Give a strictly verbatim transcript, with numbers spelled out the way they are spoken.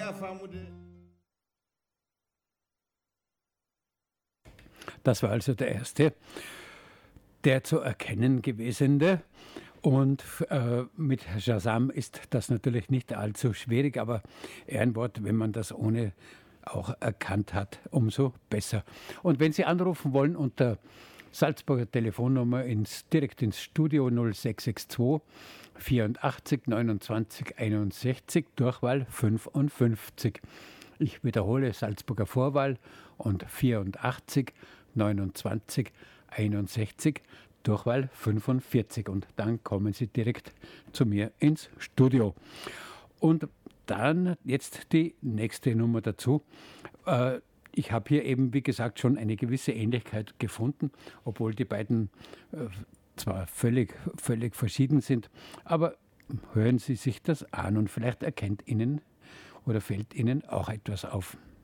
Das war also der erste, der zu erkennen gewesene. Und äh, mit Shazam ist das natürlich nicht allzu schwierig, aber Ehrenwort, wenn man das ohne auch erkannt hat, umso besser. Und wenn Sie anrufen wollen unter Salzburger Telefonnummer ins, direkt ins Studio null sechs sechs zwei vierundachtzig neunundzwanzig einundsechzig, Durchwahl fünfundfünfzig. Ich wiederhole, Salzburger Vorwahl und vierundachtzig neunundzwanzig einundsechzig, Durchwahl fünfundvierzig. Und dann kommen Sie direkt zu mir ins Studio. Und dann jetzt die nächste Nummer dazu. Äh, ich habe hier eben, wie gesagt, schon eine gewisse Ähnlichkeit gefunden, obwohl die beiden äh, zwar völlig, völlig verschieden sind. Aber hören Sie sich das an und vielleicht erkennt Ihnen oder fällt Ihnen auch etwas auf.